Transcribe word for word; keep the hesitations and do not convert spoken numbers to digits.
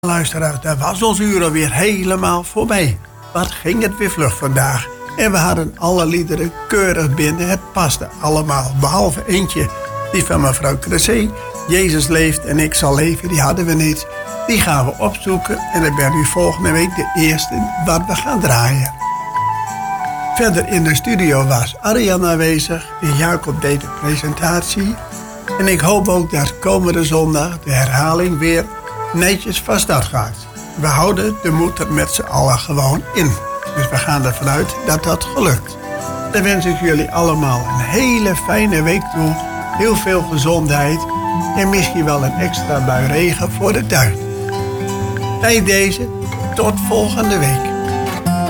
Luisteraars, daar was ons uur alweer helemaal voorbij. Wat ging het weer vlug vandaag. En we hadden alle liederen keurig binnen. Het paste allemaal, behalve eentje. Die van mevrouw Cressé, Jezus leeft en ik zal leven, die hadden we niet. Die gaan we opzoeken en dan ben u volgende week de eerste wat we gaan draaien. Verder in de studio was Arjan aanwezig en Jacob deed de presentatie. En ik hoop ook dat komende zondag de herhaling weer netjes van start gaat. We houden de moed er met z'n allen gewoon in. Dus we gaan ervan uit dat dat gelukt. Dan wens ik jullie allemaal een hele fijne week toe. Heel veel gezondheid. En misschien wel een extra bui regen voor de tuin. Bij deze, tot volgende week.